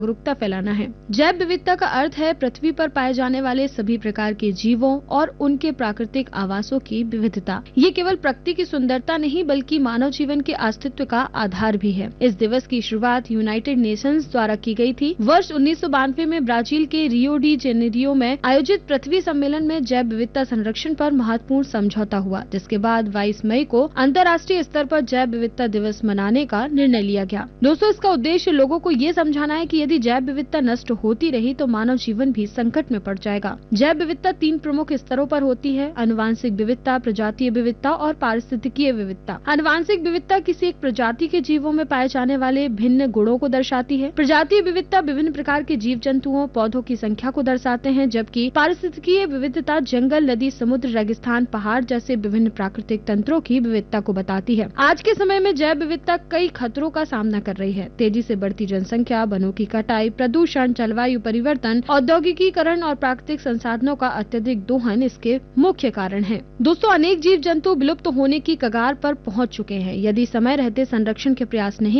जागरूकता फैलाना है। जैव विविधता का अर्थ है पृथ्वी पर पाए जाने वाले सभी प्रकार के जीवों और उनके प्राकृतिक आवासों की विविधता। ये केवल प्रकृति की सुंदरता नहीं बल्कि मानव जीवन के अस्तित्व का आधार भी है। इस दिवस की शुरुआत यूनाइटेड नेशंस द्वारा की गई थी। वर्ष 1992 में ब्राजील के रियो डी जेनेरियो में आयोजित पृथ्वी सम्मेलन में जैव विविधता संरक्षण पर महत्वपूर्ण समझौता हुआ, जिसके बाद 22 मई को अंतर्राष्ट्रीय स्तर पर जैव विविधता दिवस मनाने का निर्णय लिया गया। दोस्तों, इसका उद्देश्य लोगों को ये समझाना है कि यदि जैव विविधता नष्ट होती रही तो मानव जीवन भी संकट में पड़ जाएगा। जैव विविधता 3 प्रमुख स्तरों पर होती है: आनुवांशिक विविधता, प्रजातीय विविधता और पारिस्थितिकीय विविधता। आनुवांशिक विविधता किसी एक प्रजाति के जीवों में पाए जाने वाले भिन्न गुणों को दर्शाती है। प्रजातीय विविधता विभिन्न प्रकार के जीव जंतुओं, पौधों की संख्या को दर्शाते हैं, जबकि पारिस्थितिकीय विविधता जंगल, नदी, समुद्र, रेगिस्तान, पहाड़ जैसे विभिन्न प्राकृतिक तंत्रों की विविधता को बताती है। आज के समय में जैव विविधता कई खतरों का सामना कर रही है। तेजी से बढ़ती जनसंख्या, वनों की कटाई, प्रदूषण, जलवायु परिवर्तन, औद्योगिकीकरण और प्राकृतिक संसाधनों का अत्यधिक दोहन इसके मुख्य कारण हैं। दोस्तों, अनेक जीव जंतु विलुप्त होने की कगार पर पहुंच चुके हैं। यदि समय रहते संरक्षण के प्रयास नहीं